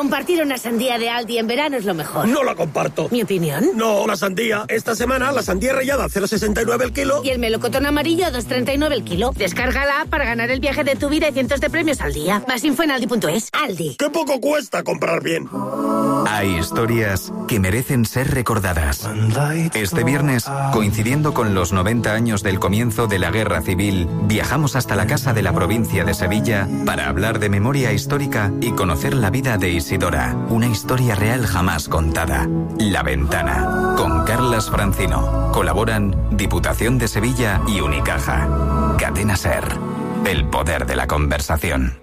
Compartir una sandía de Aldi en verano es lo mejor. No la comparto. ¿Mi opinión? No, la sandía. Esta semana la sandía rallada 0,69 el kilo. Y el melocotón amarillo 2,39 el kilo. Descárgala para ganar el viaje de tu vida y cientos de premios al día. Más info en aldi.es. Aldi. ¡Qué poco cuesta comprar bien! Hay historias que merecen ser recordadas. Este viernes, coincidiendo con los 90 años del comienzo de la Guerra Civil, viajamos hasta la casa de la provincia de Sevilla para hablar de memoria histórica y conocer la vida de Isidora, una historia real jamás contada. La Ventana, con Carlas Francino. Colaboran Diputación de Sevilla y Unicaja. Cadena SER, el poder de la conversación.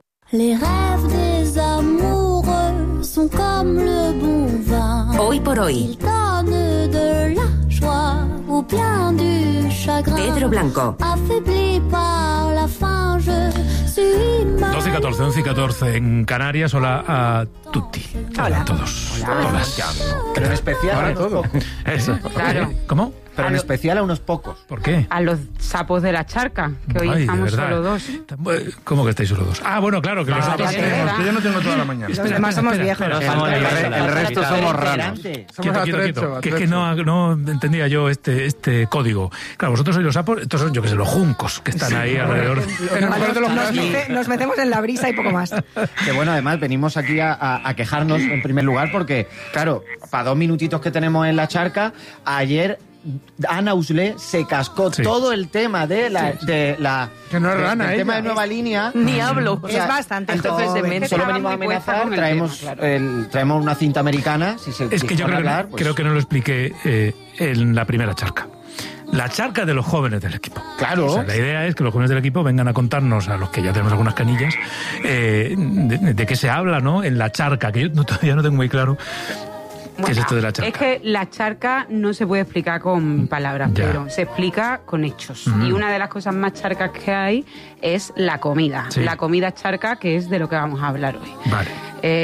Hoy por hoy. Pedro Blanco. 12:14, 11:14 en Canarias. Hola a tutti. Hola a todos. Hola. Todas. Pero en especial a todos. Eso. Claro. ¿Cómo? Pero en especial a unos pocos. ¿Por qué? A los sapos de la charca, que hoy Ay, estamos de verdad. solo dos. ¿Cómo que estáis solo dos? Ah, bueno, claro, que los otros... es verdad. Que yo no tengo toda la mañana. Los demás somos viejos. El resto somos raros. Quieto. Que es que no entendía yo este código. Claro, vosotros sois los sapos, estos son, yo que sé, los juncos que están ahí alrededor. Nos metemos en la brisa y poco más. Que bueno, además venimos aquí a quejarnos en primer lugar porque, claro, para 2 minutitos que tenemos en la charca, ayer Ana Uslé se cascó todo el tema de la que no es rana, del tema de Nueva Línea. Ni hablo. O sea, Es bastante entonces joven. solo venimos a amenazar, traemos una cinta americana. Es que yo creo que no lo expliqué en la primera charca. La charca de los jóvenes del equipo. Claro. O sea, la idea es que los jóvenes del equipo vengan a contarnos, a los que ya tenemos algunas canillas, de qué se habla, ¿no? En la charca, que yo todavía no tengo muy claro qué es esto de la charca. Es que la charca no se puede explicar con palabras, pero se explica con hechos. Y una de las cosas más charcas que hay es la comida. Sí. La comida charca, que es de lo que vamos a hablar hoy. Vale.